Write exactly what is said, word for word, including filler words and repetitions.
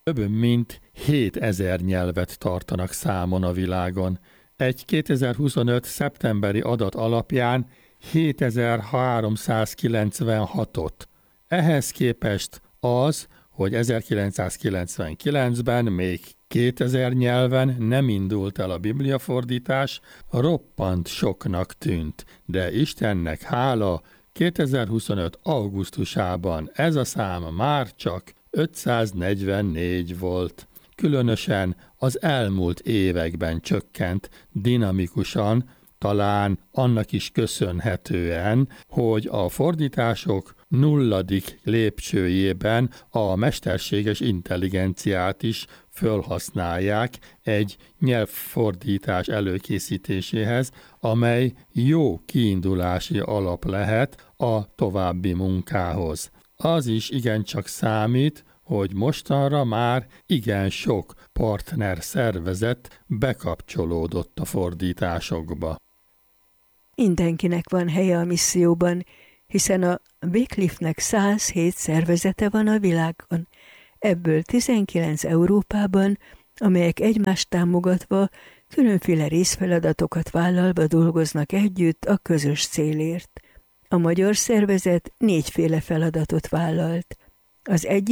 Több mint hétezer nyelvet tartanak számon a világon. Egy kétezer-huszonöt. szeptemberi adat alapján hétezer-háromszázkilencvenhatot. Ehhez képest az, hogy ezerkilencszázkilencvenkilencben még kétezer nyelven nem indult el a bibliafordítás, roppant soknak tűnt, de Istennek hála, kétezer-huszonöt. augusztusában ez a szám már csak ötszáznegyvennégy volt. Különösen az elmúlt években csökkent dinamikusan, talán annak is köszönhetően, hogy a fordítások nulladik lépcsőjében a mesterséges intelligenciát is fölhasználják egy nyelvfordítás előkészítéséhez, amely jó kiindulási alap lehet a további munkához. Az is igencsak számít, hogy mostanra már igen sok partner szervezet bekapcsolódott a fordításokba. Mindenkinek van helye a misszióban, hiszen a Wycliffe-nek száz hét szervezete van a világon, ebből tizenkilenc Európában, amelyek egymást támogatva, különféle részfeladatokat vállalva dolgoznak együtt a közös célért. A magyar szervezet négyféle feladatot vállalt. Az egyik